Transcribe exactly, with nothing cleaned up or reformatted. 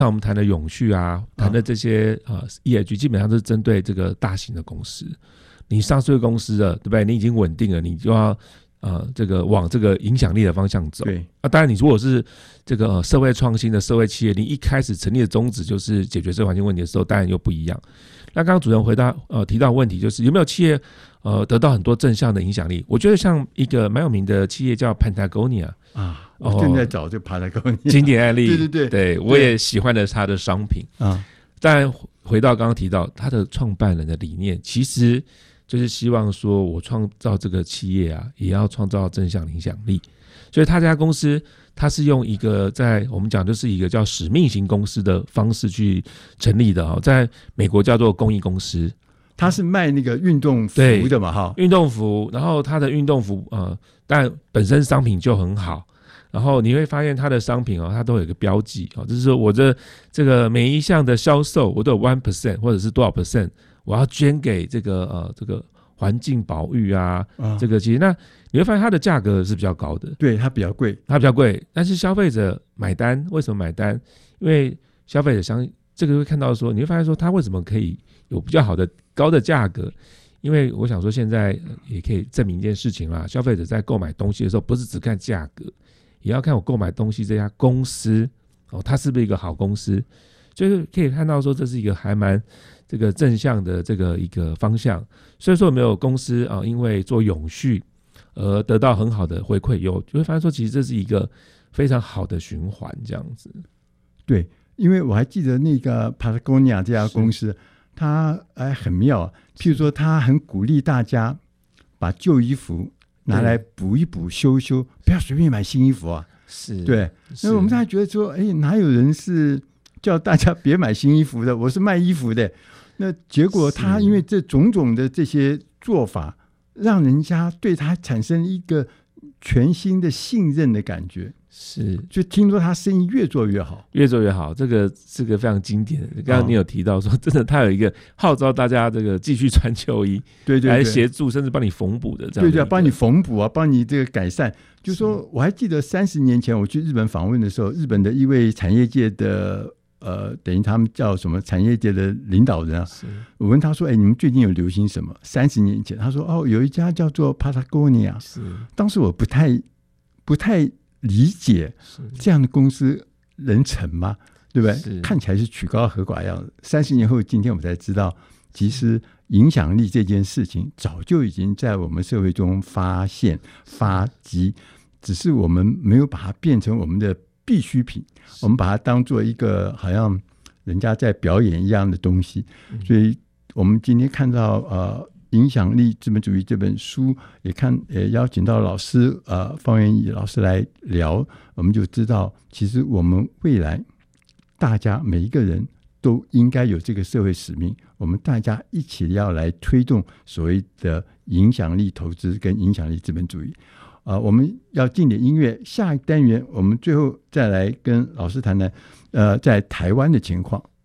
像我们谈的永续啊，谈的这些、呃、E S G 基本上都是针对这个大型的公司，你上市公司了，对不对？你已经稳定了，你就要呃这个往这个影响力的方向走。 对啊，当然你如果是这个、呃、社会创新的社会企业，你一开始成立的宗旨就是解决社会环境问题的时候，当然又不一样。那刚刚主任回答呃提到的问题就是有没有企业呃得到很多正向的影响力？我觉得像一个蛮有名的企业叫 Patagonia 啊，我正在找这 Patagonia 经典案例， 对对对， 对我也喜欢的它的商品啊。 但回到刚刚提到他的创办人的理念，其实就是希望说我创造这个企业啊，也要创造正向影响力。所以他这家公司，他是用一个在我们讲就是一个叫使命型公司的方式去成立的，在美国叫做公益公司。 他是卖那个运动服的嘛，哈， 运动服，然后他的运动服呃，但本身商品就很好。然后你会发现它的商品哦，它都有一个标记哦，就是说我这这个每一项的销售，我都有 百分之一 或者是多少 percent， 我要捐给这个呃这个环境保育啊，啊这个其实那你会发现它的价格是比较高的， 对，它比较贵， 它比较贵，但是消费者买单，为什么买单？因为消费者相这个会看到说，你会发现说它为什么可以有比较好的高的价格？因为我想说现在也可以证明一件事情啦，消费者在购买东西的时候，不是只看价格。也要看我购买东西这家公司哦，它是不是一个好公司，就是可以看到说这是一个还蛮这个正向的这个一个方向。所以说有没有公司啊，因为做永续而得到很好的回馈，有就会发现说其实这是一个非常好的循环这样子。 对，因为我还记得那个 Patagonia 这家公司，它哎很妙，譬如说它很鼓励大家把旧衣服拿来补一补修修，不要随便买新衣服啊。 是， 对。那我们大家觉得说，哎，哪有人是叫大家别买新衣服的？我是卖衣服的。那结果他因为这种种的这些做法，让人家对他产生一个全新的信任的感觉。 是， 就听说他生意越做越好， 越做越好，这个这个非常经典。刚刚你有提到说，真的他有一个号召大家这个继续穿旧衣， 对对对， 来协助甚至帮你缝补的这样的， 对对，帮你缝补啊，帮你这个改善。就说我还记得三十年前我去日本访问的时候，日本的一位产业界的呃，等于他们叫什么产业界的领导人啊，我问他说：“哎，你们最近有流行什么？”三十年前，他说：“哦，有一家叫做 Patagonia。”是，当时我不太不太。理解这样的公司能成吗？对不对？看起来是曲高和寡样子。三十年后，今天我们才知道，其实影响力这件事情早就已经在我们社会中发现、发迹，只是我们没有把它变成我们的必需品，我们把它当做一个好像人家在表演一样的东西。所以，我们今天看到呃。影响力资本主义这本书也看也邀请到老师呃方元乙老师来聊，我们就知道其实我们未来大家每一个人都应该有这个社会使命，我们大家一起要来推动所谓的影响力投资跟影响力资本主义。呃、我们要进点音乐，下一单元我们最后再来跟老师谈谈呃在台湾的情况。